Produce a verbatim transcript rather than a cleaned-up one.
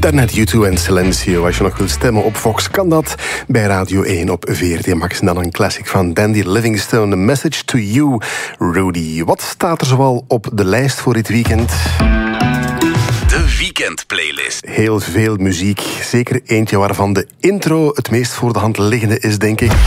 Daarnet U twee en Silencio. Als je nog wilt stemmen op Vox, kan dat bij Radio één op V R T Max. En dan een classic van Dandy Livingstone, A Message to You, Rudy. Wat staat er zoal op de lijst voor dit weekend? De weekendplaylist. Heel veel muziek. Zeker eentje waarvan de intro het meest voor de hand liggende is, denk ik.